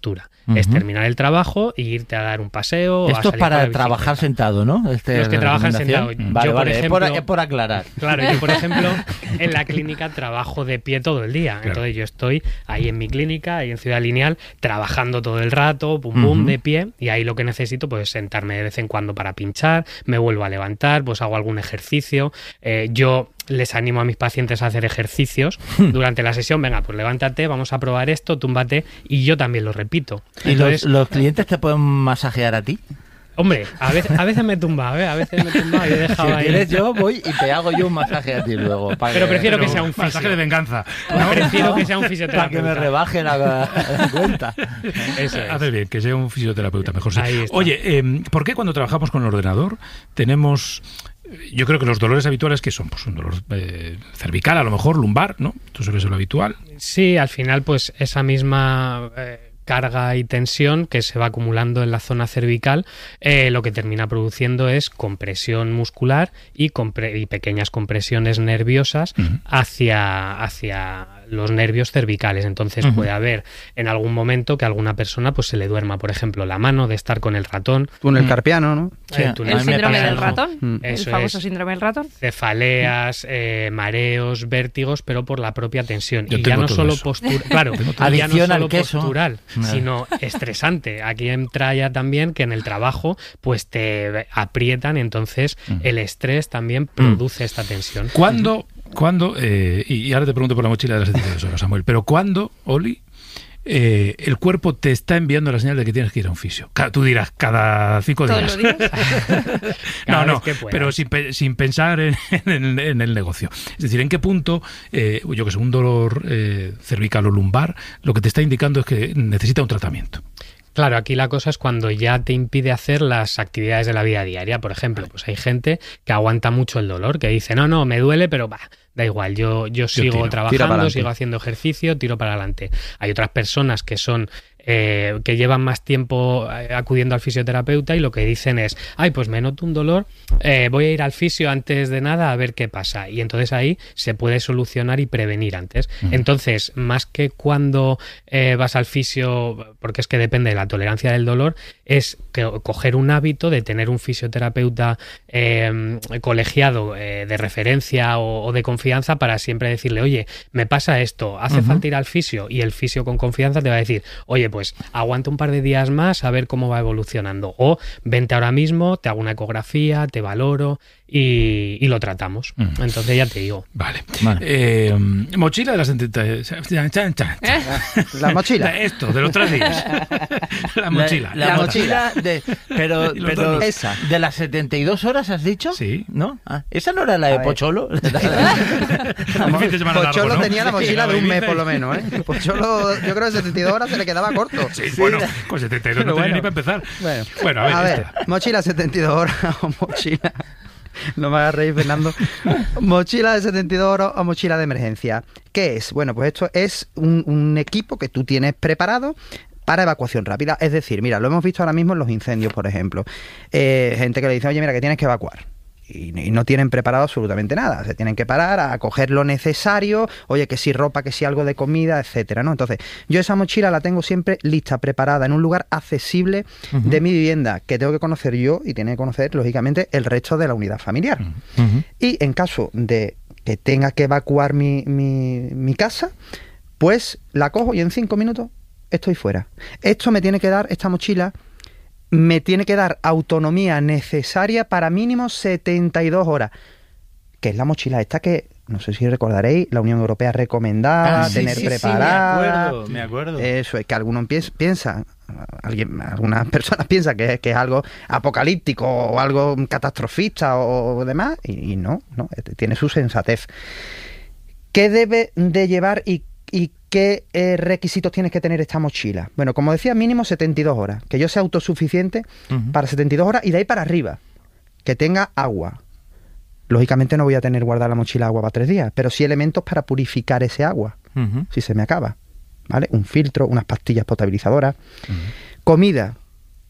postura. Es terminar el trabajo e irte a dar un paseo. Esto es para trabajar sentado, ¿no? Los que trabajan sentados. Vale, por ejemplo, es por aclarar. Claro, yo por ejemplo en la clínica trabajo de pie todo el día. Claro. Entonces yo estoy ahí en mi clínica, ahí en Ciudad Lineal, trabajando todo el rato, pum pum, de pie, y ahí lo que necesito pues es sentarme de vez en cuando para pinchar, me vuelvo a levantar, pues hago algún ejercicio. Yo les animo a mis pacientes a hacer ejercicios durante la sesión. Venga, pues levántate, vamos a probar esto, túmbate, y yo también lo repito. ¿Y entonces, los clientes te pueden masajear a ti? Hombre, a veces me he tumbado, a veces me he tumbado y he dejado ahí. Si quieres yo voy y te hago yo un masaje a ti luego. Pero prefiero que sea un masaje de venganza. No, prefiero que sea un fisioterapeuta. Para que me rebaje la cuenta. Eso es. Haces bien, que sea un fisioterapeuta, mejor sí. Oye, ¿por qué cuando trabajamos con el ordenador tenemos... Yo creo que los dolores habituales que son pues un dolor cervical, a lo mejor lumbar, ¿no? Esto suele ser lo habitual. Sí, al final pues esa misma carga y tensión que se va acumulando en la zona cervical, lo que termina produciendo es compresión muscular y pequeñas compresiones nerviosas hacia los nervios cervicales. Entonces puede haber en algún momento que a alguna persona pues se le duerma, por ejemplo, la mano de estar con el ratón. Túnel carpiano, ¿no? Sí, el síndrome del ratón. Eso el famoso síndrome del ratón. Cefaleas, mareos, vértigos, pero por la propia tensión. Y ya no solo postural, ya no solo postural, sino estresante. Aquí entra ya también que en el trabajo pues te aprietan, entonces el estrés también produce esta tensión. ¿Cuándo, y ahora te pregunto por la mochila de las 72 horas, Samuel, pero cuándo, Oli, el cuerpo te está enviando la señal de que tienes que ir a un fisio? Tú dirás, cada 5 días. ¿Todos los días? No, pero sin pensar en el negocio. Es decir, ¿en qué punto, yo que sé, un dolor cervical o lumbar, lo que te está indicando es que necesita un tratamiento? Claro, aquí la cosa es cuando ya te impide hacer las actividades de la vida diaria. Por ejemplo, pues hay gente que aguanta mucho el dolor, que dice, no, me duele, pero da igual, yo sigo trabajando, sigo haciendo ejercicio, tiro para adelante. Hay otras personas que son que llevan más tiempo acudiendo al fisioterapeuta y lo que dicen es, pues me noto un dolor, voy a ir al fisio antes de nada a ver qué pasa. Y entonces ahí se puede solucionar y prevenir antes. Entonces, más que cuando vas al fisio, porque es que depende de la tolerancia del dolor, es coger un hábito de tener un fisioterapeuta colegiado de referencia o de confianza para siempre decirle, oye, me pasa esto, hace falta ir al fisio, y el fisio con confianza te va a decir, oye, pues aguanta un par de días más a ver cómo va evolucionando, o vente ahora mismo, te hago una ecografía, te valoro y lo tratamos. Entonces ya te digo. Vale. Mochila de las 70... La mochila. Esto, de los 3 días. La mochila. La mochila pero esa, de las 72 horas, ¿has dicho? Sí. ¿No? ¿Esa no era la de Pocholo? Pocholo tenía la mochila de un mes por lo menos, ¿eh? Pocholo, yo creo que 72 horas se le quedaba corto. Sí, bueno, con 72 no tenía ni para empezar. Bueno, a ver, mochila 72 horas o mochila... No me hagas reír, Fernando. Mochila de 72 horas o mochila de emergencia. ¿Qué es? Bueno, pues esto es un equipo que tú tienes preparado para evacuación rápida. Es decir, mira, lo hemos visto ahora mismo en los incendios, por ejemplo. Gente que le dice, oye, mira, que tienes que evacuar. Y no tienen preparado absolutamente nada. Se tienen que parar a coger lo necesario, oye, que si ropa, que si algo de comida, etcétera, ¿no? Entonces, yo esa mochila la tengo siempre lista, preparada, en un lugar accesible de mi vivienda, que tengo que conocer yo y tiene que conocer, lógicamente, el resto de la unidad familiar. Y en caso de que tenga que evacuar mi casa, pues la cojo y en 5 minutos estoy fuera. Esto me tiene que dar, esta mochila... me tiene que dar autonomía necesaria para mínimo 72 horas, que es la mochila esta que, no sé si recordaréis, la Unión Europea recomendaba tener preparada. Sí, me acuerdo. Eso es que algunos piensan, algunas personas piensan que es algo apocalíptico o algo catastrofista o demás, y no, tiene su sensatez. ¿Qué debe de llevar y qué requisitos tienes que tener esta mochila? Bueno, como decía, mínimo 72 horas. Que yo sea autosuficiente para 72 horas y de ahí para arriba. Que tenga agua. Lógicamente no voy a tener guardada la mochila agua para 3 días, pero sí elementos para purificar ese agua, si se me acaba. ¿Vale? Un filtro, unas pastillas potabilizadoras. Comida.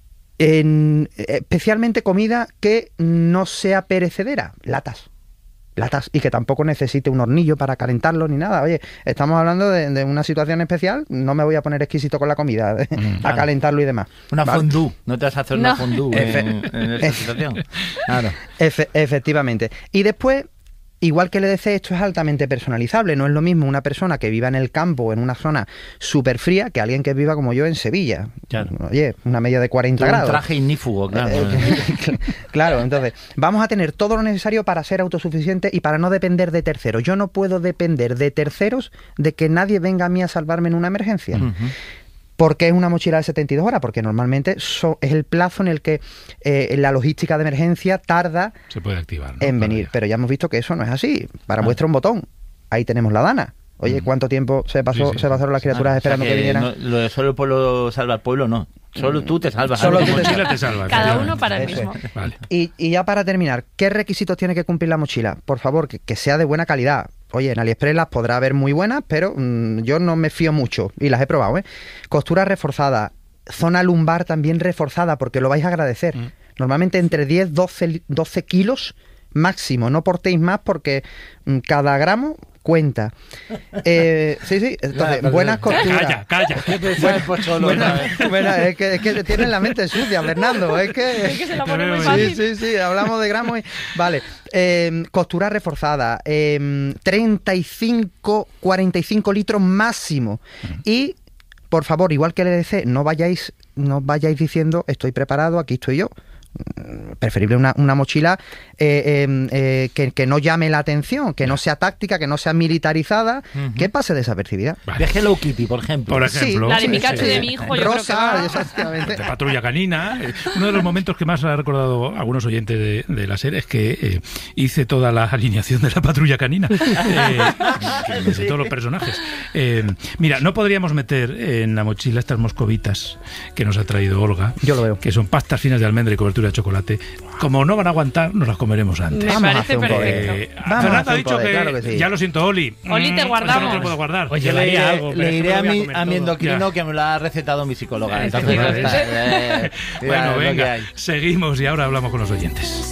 Especialmente comida que no sea perecedera. Latas latas, y que tampoco necesite un hornillo para calentarlo ni nada. Oye, estamos hablando de una situación especial, no me voy a poner exquisito con la comida a calentarlo y demás. Una fondue, no te vas a hacer una fondue en esta situación. Claro. Efectivamente. Y después, igual que el EDC, esto es altamente personalizable. No es lo mismo una persona que viva en el campo o en una zona súper fría que alguien que viva como yo en Sevilla. Claro. Oye, una media de 40 grados. Un traje ignífugo, claro. Claro, entonces, vamos a tener todo lo necesario para ser autosuficientes y para no depender de terceros. Yo no puedo depender de terceros de que nadie venga a mí a salvarme en una emergencia. Uh-huh. ¿Por qué es una mochila de 72 horas? Porque normalmente es el plazo en el que la logística de emergencia tarda se puede activar, ¿no? en venir. Pero ya hemos visto que eso no es así. Para muestra un botón. Ahí tenemos la Dana. Oye, ¿cuánto tiempo se pasaron las criaturas esperando que vinieran? No, lo de solo el pueblo salva al pueblo, no. Solo tú te salvas. Solo tu mochila te salva. Cada uno para el mismo. Vale. Y ya para terminar, ¿qué requisitos tiene que cumplir la mochila? Por favor, que sea de buena calidad. Oye, en AliExpress las podrá haber muy buenas, pero yo no me fío mucho y las he probado, ¿eh? Costura reforzada, zona lumbar también reforzada, porque lo vais a agradecer. Normalmente entre 10 12 kilos máximo, no portéis más porque cada gramo cuenta. Sí, entonces, buenas costuras. Calla. Es que tienen la mente sucia, Fernando. Es que se lo pone muy fácil. Sí, hablamos de gramos. Vale, costura reforzada, 35, 45 litros máximo. Y, por favor, igual que el EDC, no vayáis diciendo estoy preparado, aquí estoy yo. Preferible una mochila que no llame la atención, que no sea táctica, que no sea militarizada, que pase desapercibida. Vale. De Hello Kitty, por ejemplo. Sí, la de Pikachu de mi hijo, yo Rosa, creo que exactamente. De Patrulla Canina. Uno de los momentos que más ha recordado algunos oyentes de la serie es que hice toda la alineación de la Patrulla Canina, de todos los personajes. Mira, no podríamos meter en la mochila estas moscovitas que nos ha traído Olga. Yo lo veo. Que son pastas finas de almendra y cobertura de chocolate. Como no van a aguantar, nos las comeremos antes. Me parece perfecto. Fernando ha dicho que, claro que sí. Ya lo siento, Oli. Oli, te guardamos. No te lo puedo guardar. Oye, le diré a mi endocrino que me lo ha recetado mi psicóloga. Entonces, bueno, venga, seguimos y ahora hablamos con los oyentes.